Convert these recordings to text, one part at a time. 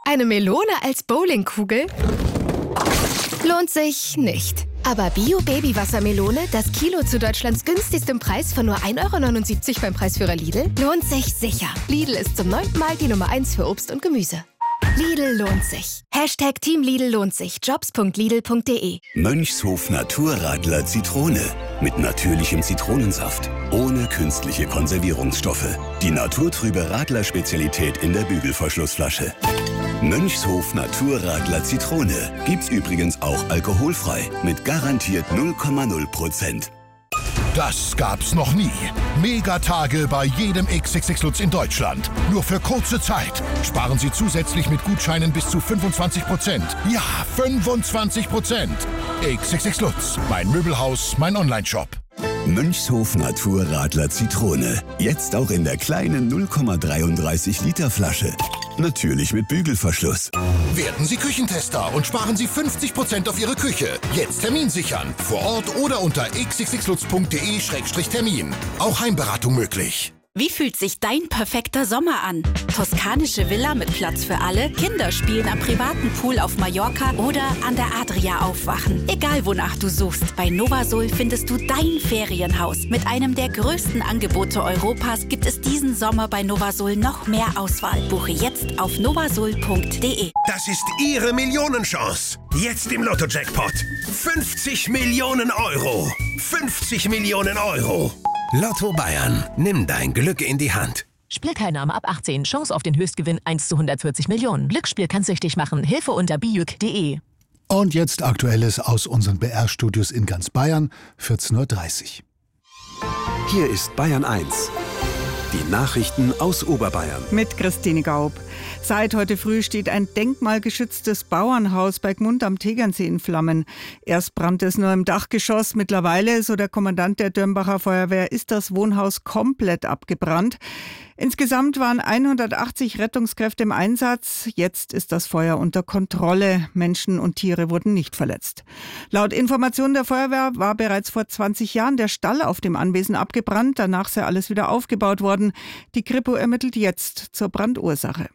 Eine Melone als Bowlingkugel? Lohnt sich nicht. Aber Bio-Baby-Wassermelone, das Kilo zu Deutschlands günstigstem Preis von nur 1,79 € beim Preisführer Lidl, lohnt sich sicher. Lidl ist zum 9. Mal die Nummer 1 für Obst und Gemüse. Lidl lohnt sich. Team Lidl lohnt sich. Jobs.lidl.de. Mönchshof Naturradler Zitrone. Mit natürlichem Zitronensaft. Ohne künstliche Konservierungsstoffe. Die naturtrübe Radler-Spezialität in der Bügelverschlussflasche. Mönchshof Naturradler Zitrone. Gibt's übrigens auch alkoholfrei. Mit garantiert 0,0%. Das gab's noch nie. Megatage bei jedem XXX Lutz in Deutschland. Nur für kurze Zeit. Sparen Sie zusätzlich mit Gutscheinen bis zu 25%. Ja, 25%. XXX Lutz. Mein Möbelhaus, mein Onlineshop. Mönchshof Naturradler Zitrone. Jetzt auch in der kleinen 0,33 Liter Flasche. Natürlich mit Bügelverschluss. Werden Sie Küchentester und sparen Sie 50% auf Ihre Küche. Jetzt Termin sichern. Vor Ort oder unter xxxlutz.de/termin. Auch Heimberatung möglich. Wie fühlt sich dein perfekter Sommer an? Toskanische Villa mit Platz für alle, Kinder spielen am privaten Pool auf Mallorca oder an der Adria aufwachen. Egal wonach du suchst, bei Novasol findest du dein Ferienhaus. Mit einem der größten Angebote Europas gibt es diesen Sommer bei Novasol noch mehr Auswahl. Buche jetzt auf novasol.de. Das ist Ihre Millionenchance. Jetzt im Lotto-Jackpot. 50 Millionen Euro. 50 Millionen Euro. Lotto Bayern. Nimm dein Glück in die Hand. Spielteilnahme ab 18. Chance auf den Höchstgewinn 1 zu 140 Millionen. Glücksspiel kann süchtig machen. Hilfe unter bijuk.de. Und jetzt Aktuelles aus unseren BR-Studios in ganz Bayern, 14:30 Uhr. Hier ist Bayern 1. Die Nachrichten aus Oberbayern. Mit Christine Gaub. Seit heute früh steht ein denkmalgeschütztes Bauernhaus bei Gmund am Tegernsee in Flammen. Erst brannte es nur im Dachgeschoss. Mittlerweile, so der Kommandant der Dürnbacher Feuerwehr, ist das Wohnhaus komplett abgebrannt. Insgesamt waren 180 Rettungskräfte im Einsatz. Jetzt ist das Feuer unter Kontrolle. Menschen und Tiere wurden nicht verletzt. Laut Informationen der Feuerwehr war bereits vor 20 Jahren der Stall auf dem Anwesen abgebrannt. Danach sei alles wieder aufgebaut worden. Die Kripo ermittelt jetzt zur Brandursache.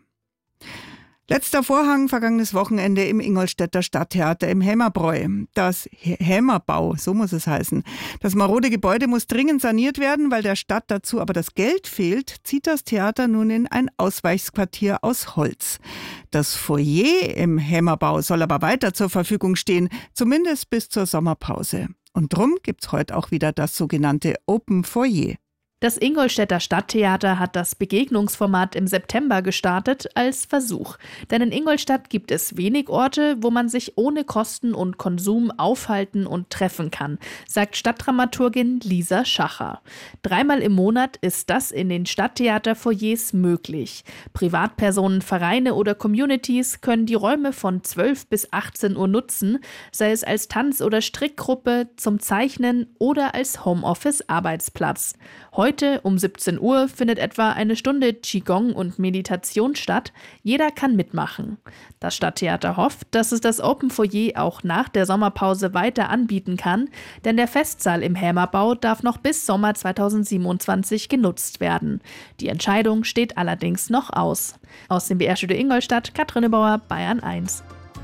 Letzter Vorhang vergangenes Wochenende im Ingolstädter Stadttheater im Hämerbräu. Das Hämerbau, so muss es heißen. Das marode Gebäude muss dringend saniert werden, weil der Stadt dazu aber das Geld fehlt, zieht das Theater nun in ein Ausweichsquartier aus Holz. Das Foyer im Hämerbau soll aber weiter zur Verfügung stehen, zumindest bis zur Sommerpause. Und drum gibt's heute auch wieder das sogenannte Open Foyer. Das Ingolstädter Stadttheater hat das Begegnungsformat im September gestartet als Versuch. Denn in Ingolstadt gibt es wenig Orte, wo man sich ohne Kosten und Konsum aufhalten und treffen kann, sagt Stadtdramaturgin Lisa Schacher. 3-mal im Monat ist das in den Stadttheaterfoyers möglich. Privatpersonen, Vereine oder Communities können die Räume von 12 bis 18 Uhr nutzen, sei es als Tanz- oder Strickgruppe, zum Zeichnen oder als Homeoffice-Arbeitsplatz. Heute um 17 Uhr findet etwa eine Stunde Qigong und Meditation statt. Jeder kann mitmachen. Das Stadttheater hofft, dass es das Open Foyer auch nach der Sommerpause weiter anbieten kann, denn der Festsaal im Hämerbau darf noch bis Sommer 2027 genutzt werden. Die Entscheidung steht allerdings noch aus. Aus dem BR-Studio Ingolstadt, Katrin Bauer, Bayern 1.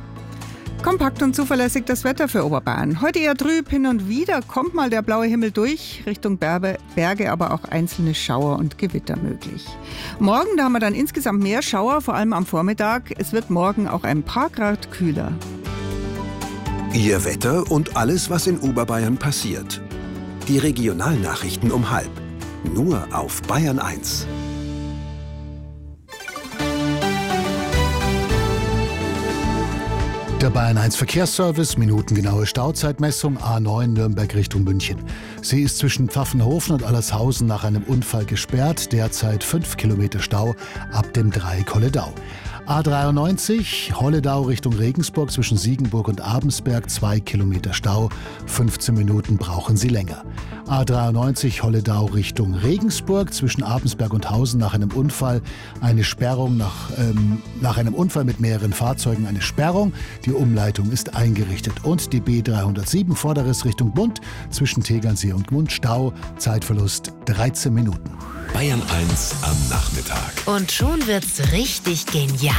Kompakt und zuverlässig das Wetter für Oberbayern. Heute eher trüb, hin und wieder kommt mal der blaue Himmel durch, Richtung Berge, aber auch einzelne Schauer und Gewitter möglich. Morgen, da haben wir dann insgesamt mehr Schauer, vor allem am Vormittag. Es wird morgen auch ein paar Grad kühler. Ihr Wetter und alles, was in Oberbayern passiert. Die Regionalnachrichten um 12:30. Nur auf Bayern 1. Der Bayern 1 Verkehrsservice, minutengenaue Stauzeitmessung, A9 Nürnberg Richtung München. Sie ist zwischen Pfaffenhofen und Allershausen nach einem Unfall gesperrt, derzeit 5 Kilometer Stau ab dem Dreieck-Holledau. A93 Holledau Richtung Regensburg zwischen Siegenburg und Abensberg 2 Kilometer Stau, 15 Minuten brauchen Sie länger. A93 Holledau Richtung Regensburg zwischen Abensberg und Hausen nach einem Unfall eine Sperrung, nach einem Unfall mit mehreren Fahrzeugen eine Sperrung. Die Umleitung ist eingerichtet. Und die B307 Vorderes Richtung Bund zwischen Tegernsee und Gmund Stau, Zeitverlust 13 Minuten. Bayern 1 am Nachmittag. Und schon wird's richtig genial.